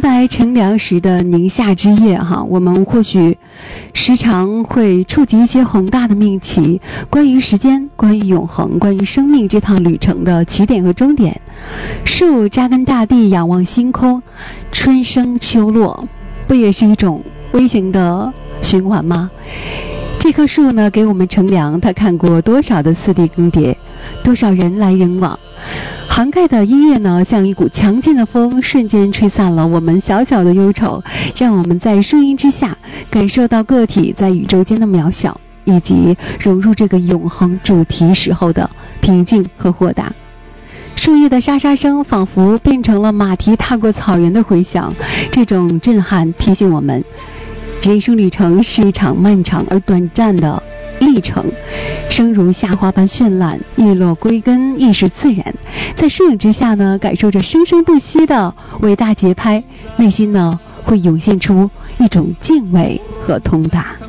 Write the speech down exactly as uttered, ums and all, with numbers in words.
明白乘凉时的宁夏之夜哈，我们或许时常会触及一些宏大的命题，关于时间，关于永恒，关于生命这趟旅程的起点和终点。树扎根大地，仰望星空，春生秋落，不也是一种微型的循环吗？这棵树呢，给我们乘凉，它看过多少的四地更迭，多少人来人往。涵盖的音乐呢，像一股强劲的风，瞬间吹散了我们小小的忧愁，让我们在树荫之下感受到个体在宇宙间的渺小，以及融入这个永恒主题时候的平静和豁达。树叶的沙沙声仿佛变成了马蹄踏过草原的回响，这种震撼提醒我们，人生旅程是一场漫长而短暂的历程，生如夏花般绚烂，叶落归根亦是自然。在树影之下呢，感受着生生不息的伟大节拍，内心呢会涌现出一种敬畏和通达。